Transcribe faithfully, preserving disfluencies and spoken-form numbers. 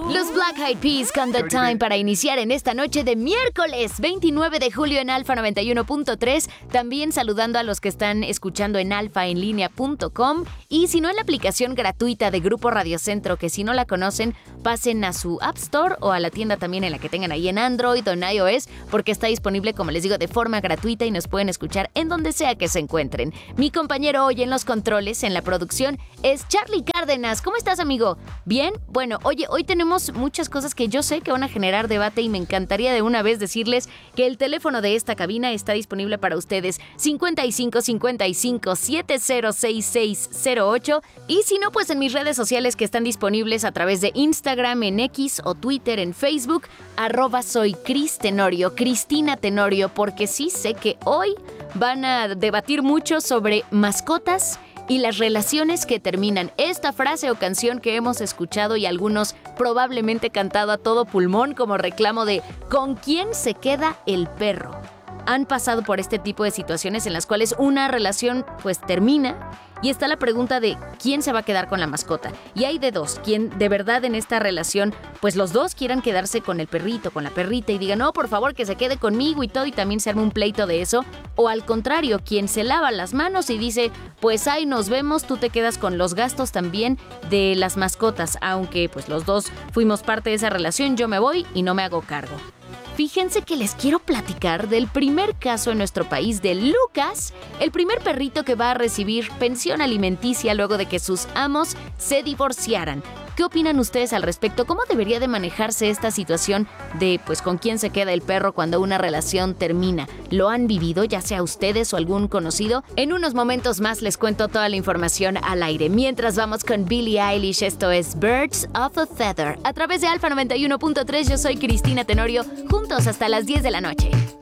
Los Black Eyed Peas con The Time para iniciar en esta noche de miércoles veintinueve de julio en Alfa noventa y uno punto tres. También saludando a los que están escuchando en alfa en línea punto com. Y si no, en la aplicación gratuita de Grupo Radio Centro, que si no la conocen, pasen a su App Store o a la tienda también en la que tengan ahí en Android o en iOS, porque está disponible, como les digo, de forma gratuita y nos pueden escuchar en donde sea que se encuentren. Mi compañero hoy en los controles, en la producción, es Charlie Cárdenas. ¿Cómo estás, amigo? ¿Bien? Bueno, oye, hoy tenemos muchas cosas que yo sé que van a generar debate y me encantaría de una vez decirles que el teléfono de esta cabina está disponible para ustedes, cincuenta y cinco cincuenta y cinco setenta sesenta y seis cero ocho, y si no, pues en mis redes sociales que están disponibles a través de Instagram, en X o Twitter, en Facebook, arroba soy Cris Tenorio, Cristina Tenorio, porque sí sé que hoy van a debatir mucho sobre mascotas y las relaciones que terminan. Esta frase o canción que hemos escuchado y algunos probablemente cantado a todo pulmón como reclamo de ¿con quién se queda el perro? Han pasado por este tipo de situaciones en las cuales una relación pues termina y está la pregunta de ¿quién se va a quedar con la mascota? Y hay de dos, quien de verdad en esta relación pues los dos quieran quedarse con el perrito, con la perrita y digan no, por favor que se quede conmigo y todo, y también se arma un pleito de eso, o al contrario, quien se lava las manos y dice pues ahí nos vemos, tú te quedas con los gastos también de las mascotas, aunque pues los dos fuimos parte de esa relación, yo me voy y no me hago cargo. Fíjense que les quiero platicar del primer caso en nuestro país de Lucas, el primer perrito que va a recibir pensión alimenticia luego de que sus amos se divorciaran. ¿Qué opinan ustedes al respecto? ¿Cómo debería de manejarse esta situación de, pues, con quién se queda el perro cuando una relación termina? ¿Lo han vivido, ya sea ustedes o algún conocido? En unos momentos más les cuento toda la información al aire. Mientras vamos con Billie Eilish, esto es Birds of a Feather. A través de Alfa noventa y uno punto tres, yo soy Cristina Tenorio, juntos hasta las diez de la noche.